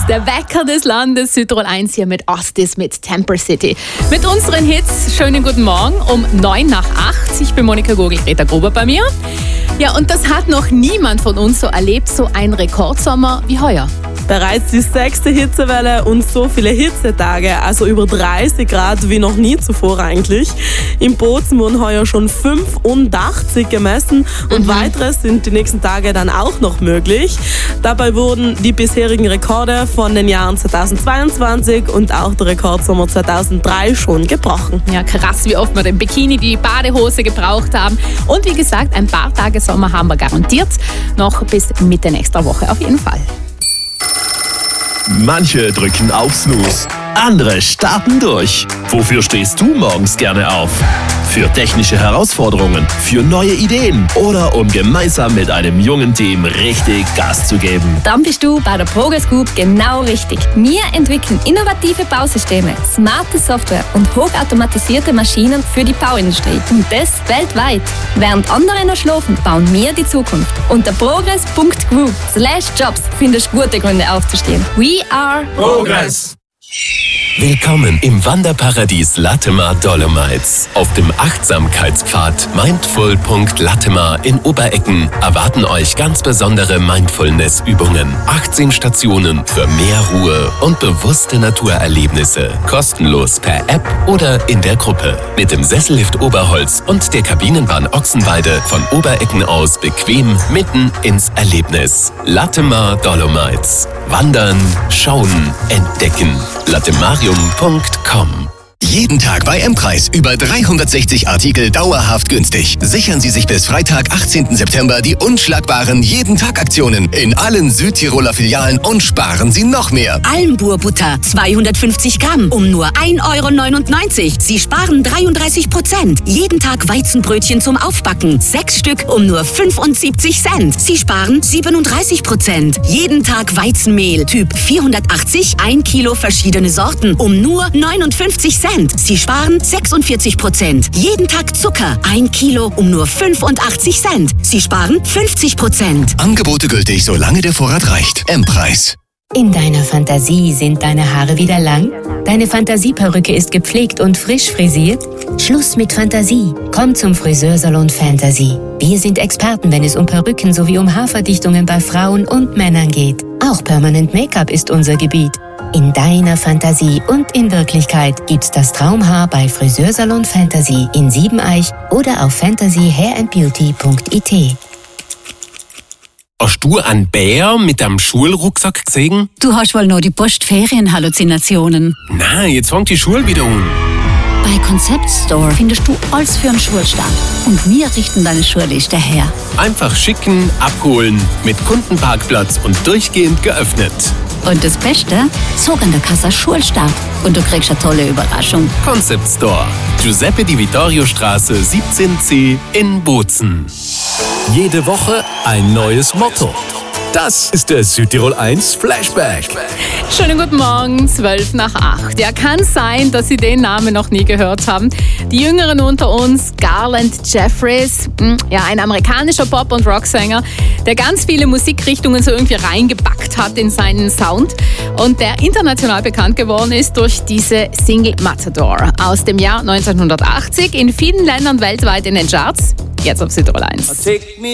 der Wecker des Landes, Südtirol 1 hier mit Ostis, mit Temper City. Mit unseren Hits, schönen guten Morgen um 9 nach 8. Ich bin Monika Gogel, Greta Gruber bei mir. Ja, und das hat noch niemand von uns so erlebt, so ein Rekordsommer wie heuer. Bereits die 6. Hitzewelle und so viele Hitzetage, also über 30 Grad wie noch nie zuvor eigentlich. In Bozen wurden heuer schon 85 gemessen und weitere sind die nächsten Tage dann auch noch möglich. Dabei wurden die bisherigen Rekorde von den Jahren 2022 und auch der Rekordsommer 2003 schon gebrochen. Ja, krass, wie oft wir den Bikini, die Badehose gebraucht haben. Und wie gesagt, ein paar Tage Sommer haben wir garantiert, noch bis Mitte nächster Woche auf jeden Fall. Manche drücken auf Snooze, andere starten durch. Wofür stehst du morgens gerne auf? Für technische Herausforderungen, für neue Ideen oder um gemeinsam mit einem jungen Team richtig Gas zu geben? Dann bist du bei der Progress Group genau richtig. Wir entwickeln innovative Bausysteme, smarte Software und hochautomatisierte Maschinen für die Bauindustrie. Und das weltweit. Während andere noch schlafen, bauen wir die Zukunft. Unter progress.group/jobs findest du gute Gründe aufzustehen. We are Progress! Willkommen im Wanderparadies Latemar Dolomites. Auf dem Achtsamkeitspfad Mindful.Latemar in Oberecken erwarten euch ganz besondere Mindfulness-Übungen. 18 Stationen für mehr Ruhe und bewusste Naturerlebnisse. Kostenlos per App oder in der Gruppe. Mit dem Sessellift Oberholz und der Kabinenbahn Ochsenweide von Oberecken aus bequem mitten ins Erlebnis. Latemar Dolomites. Wandern, schauen, entdecken. latemarium.com. Jeden Tag bei M-Preis über 360 Artikel dauerhaft günstig. Sichern Sie sich bis Freitag, 18. September die unschlagbaren Jeden-Tag-Aktionen in allen Südtiroler Filialen und sparen Sie noch mehr. Almburbutter 250 Gramm um nur 1,99 €. Sie sparen 33%. Jeden Tag Weizenbrötchen zum Aufbacken 6 Stück um nur 75 Cent. Sie sparen 37%. Jeden Tag Weizenmehl Typ 480, 1 Kilo verschiedene Sorten um nur 59 Cent. Sie sparen 46%. Jeden Tag Zucker 1 Kilo um nur 85 Cent. Sie sparen 50%. Angebote gültig, solange der Vorrat reicht. M-Preis. In deiner Fantasie sind deine Haare wieder lang? Deine Fantasieperücke ist gepflegt und frisch frisiert? Schluss mit Fantasie. Komm zum Friseursalon Fantasy. Wir sind Experten, wenn es um Perücken sowie um Haarverdichtungen bei Frauen und Männern geht. Auch Permanent Make-up ist unser Gebiet. In deiner Fantasie und in Wirklichkeit gibt's das Traumhaar bei Friseursalon Fantasy in Siebeneich oder auf fantasyhairandbeauty.it. Hast du einen Bär mit einem Schulrucksack gesehen? Du hast wohl noch die Postferienhalluzinationen. Nein, jetzt fängt die Schule wieder an. Bei Concept Store findest du alles für einen Schulstart. Und wir richten deine Schulliste her. Einfach schicken, abholen, mit Kundenparkplatz und durchgehend geöffnet. Und das Beste? Sogar in der Casa Schulstart. Und du kriegst eine tolle Überraschung. Concept Store. Giuseppe Di Vittorio Straße 17C in Bozen. Jede Woche ein neues Motto. Das ist der Südtirol 1 Flashback. Schönen guten Morgen, 12 nach 8. Ja, kann sein, dass Sie den Namen noch nie gehört haben. Die Jüngeren unter uns, Garland Jeffries, ja, ein amerikanischer Pop- und Rocksänger, der ganz viele Musikrichtungen so irgendwie reingepackt hat in seinen Sound und der international bekannt geworden ist durch diese Single Matador aus dem Jahr 1980, in vielen Ländern weltweit in den Charts, jetzt auf Südtirol 1.